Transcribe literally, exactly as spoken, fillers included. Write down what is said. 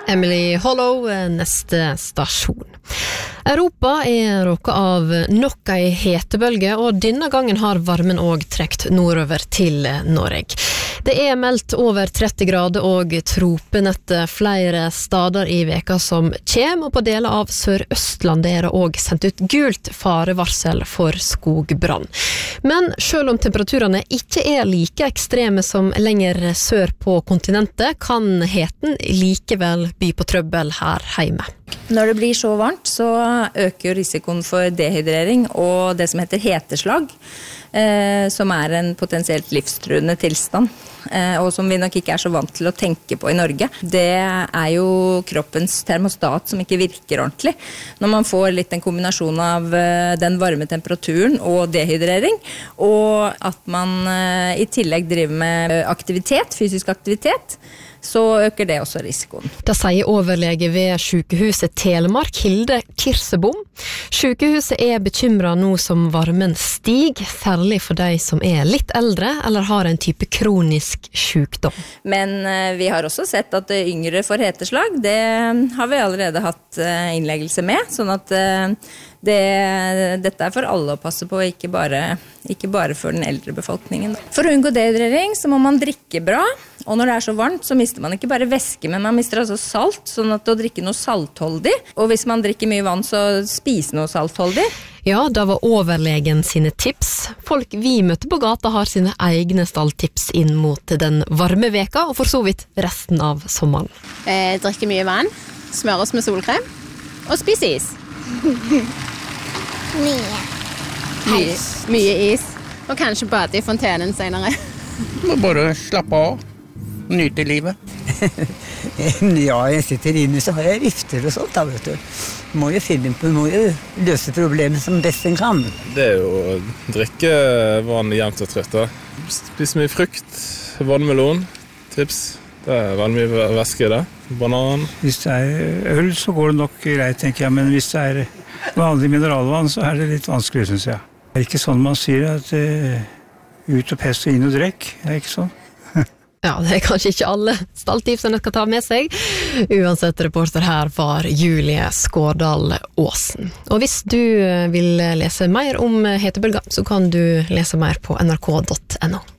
Emily Hollow, neste stasjon. Europa er råket av nok ei hetebølge, og denne gangen har varmen også trekt nordover til Norge. Det er meldt over tretti grader og tropenette flere stader i veka som kjem, og på deler av Sør-Østlandet er det også sendt ut gult farevarsel for skogbrann. Men selv om temperaturene ikke er like ekstreme som lenger sør på kontinentet, kan heten likevel by på trøbbel her hjemme. Når det blir så varmt, så øker risikoen for dehydrering og det som heter heteslag, eh, som er en potensielt livstruende tilstand, eh, og som vi nok ikke er så vant til å tenke på i Norge. Det er jo kroppens termostat som ikke virker ordentlig. Når man får litt en kombinasjon av eh, den varme temperaturen og dehydrering, og at man eh, i tillegg driver med aktivitet, fysisk aktivitet, så øker det også risikoen. Det sier overlege ved sykehuset Telemark, Hilde Kirsebom. Sykehuset er bekymret nå som varmen stiger, særlig for de som er litt eldre eller har en type kronisk sykdom. Men eh, vi har også sett at yngre får heteslag. Det har vi allerede hatt eh, innleggelse med, sånn at eh, det, dette er for alle å passe på, ikke bare, ikke bare for den eldre befolkningen. For å unngå dehydrering så må man drikke bra, og når det er så varmt så mister man ikke bare væske, men man mister altså salt, sånn at å drikke noe saltholdig, og hvis man drikker mye vann så spise noe saltholdig. Ja, det var overlegen sine tips. Folk vi møtte på gata har sine egne stalltips inn mot den varme veka, og for så vidt resten av sommeren. Eh, drikke mye vann, smøre oss med solkrem, og spise is. Mye. Mye, mye is, og kanskje bade i fontenen senere. Bare slappe av, nyte livet. Ja, jeg sitter inne, så har jeg vifter og sånt da, vet du. Må jo finne på, må jo løse problemet som best en kan. Det er jo å drikke vann jevnt og trøtt da. Spise mye frukt, vannmelon, tips. Det er veldig mye væske i det. Banan. Hvis det er øl så går det nok greit, tenker jeg, men hvis det er vanlig mineralvann så er det litt vanskelig, synes jeg. Det er ikke sånn man sier at uh, ut og pest og inn og drekk, det er ikke sånn. Ja, det er kanskje ikke alle stalltipsene skal ta med seg. Uansett, reporter her var Julie Skårdal Åsen. Og hvis du vil lese mer om hetebølger, så kan du lese mer på n r k punktum n o.